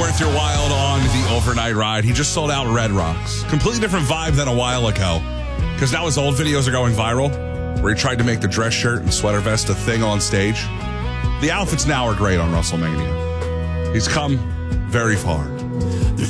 worth your while on the overnight ride. He just sold out Red Rocks. Completely different vibe than a while ago. Because now his old videos are going viral, where he tried to make the dress shirt and sweater vest a thing on stage. The outfits now are great on WrestleMania. He's come very far.